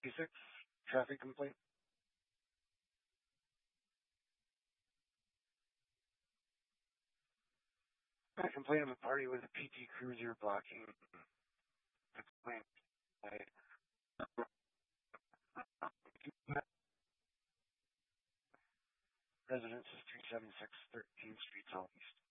6, traffic complaint. I complained of a party with a PT Cruiser blocking the complaint. Residence is 376 13th Street Southeast.